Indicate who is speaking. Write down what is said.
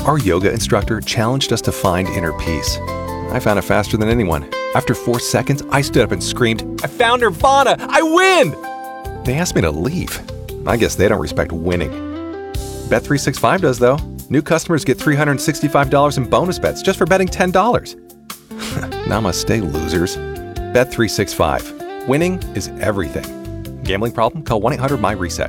Speaker 1: Our yoga instructor challenged us to find inner peace. I found it faster than anyone. After 4 seconds, I stood up and screamed, "I found Nirvana! I win!" They asked me to leave. I guess they don't respect winning. Bet365 does, though. New customers get $365 in bonus bets just for betting $10. Namaste, losers. Bet365. Winning is everything. Gambling problem? Call 1-800-MY-RESET.